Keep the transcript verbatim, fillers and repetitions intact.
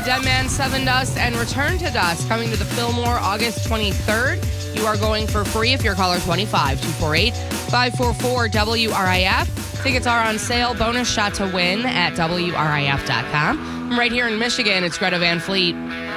A Dead Man, Seven Dust, and Return to Dust coming to the Fillmore August twenty-third. You are going for free if you're caller twenty-five, two four eight, five four four, W R I F. Tickets are on sale. Bonus shot to win at W R I F dot com. From right here in Michigan, it's Greta Van Fleet.